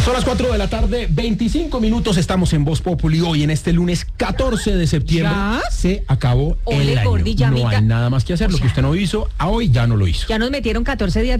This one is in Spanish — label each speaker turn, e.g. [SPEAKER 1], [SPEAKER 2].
[SPEAKER 1] Son las 4 de la tarde, 25 minutos, estamos en Voz Populi hoy en este lunes 14 de septiembre.
[SPEAKER 2] ¿Ya?
[SPEAKER 1] Se acabó
[SPEAKER 2] Ole,
[SPEAKER 1] el año.
[SPEAKER 2] Gordi, ya
[SPEAKER 1] no
[SPEAKER 2] mitad.
[SPEAKER 1] hay nada más que hacer, lo que usted no hizo, a hoy ya no lo hizo.
[SPEAKER 2] Ya nos metieron 14 días